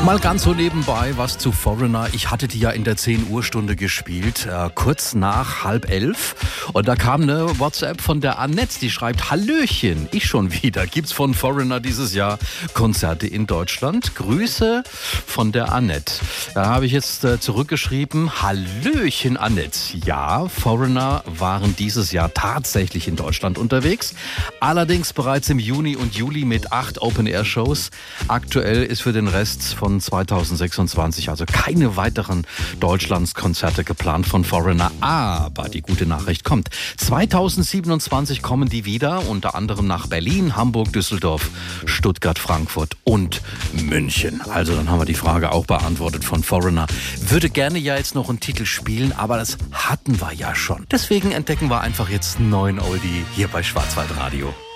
Mal ganz so nebenbei was zu Foreigner. Ich hatte die ja in der 10 Uhr Stunde gespielt, kurz nach 10:30. Und da kam eine WhatsApp von der Annette, die schreibt: Hallöchen, ich schon wieder. Gibt's von Foreigner dieses Jahr Konzerte in Deutschland? Grüße von der Annette. Da habe ich jetzt zurückgeschrieben: Hallöchen Annette. Ja, Foreigner waren dieses Jahr tatsächlich in Deutschland unterwegs. Allerdings bereits im Juni und Juli mit 8 Open-Air-Shows. Aktuell ist für den Rest von 2026 also keine weiteren Deutschlandskonzerte geplant von Foreigner. Aber die gute Nachricht kommt. 2027 kommen die wieder, unter anderem nach Berlin, Hamburg, Düsseldorf, Stuttgart, Frankfurt und München. Also dann haben wir die Frage auch beantwortet von Foreigner. Würde gerne ja jetzt noch einen Titel spielen, aber das hatten wir ja schon. Deswegen entdecken wir einfach jetzt einen neuen Oldie hier bei Schwarzwaldradio.